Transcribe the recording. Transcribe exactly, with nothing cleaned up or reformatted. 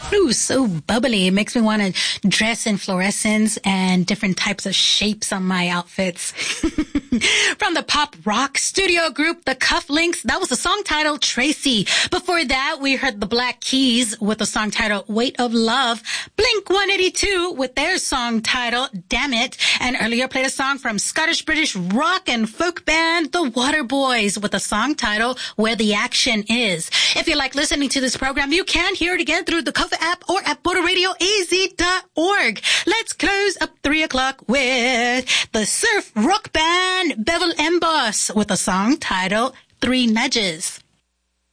Ooh, so bubbly. It makes me want to dress in fluorescence and different types of shapes on my outfits. From the pop rock studio group, The Cufflinks, that was the song titled Tracy. Before that, we heard the Black Keys with the song titled Weight of Love. Blink one eighty-two with their song titled Damn It. And earlier played a song from Scottish-British rock and folk band The Waterboys with the song titled Where the Action Is. If you like listening to this program, you can hear it again through the Cover app or at border radio a z dot org. Let's close up three o'clock with the surf rock band Bevel Emboss with a song titled Three Nudges.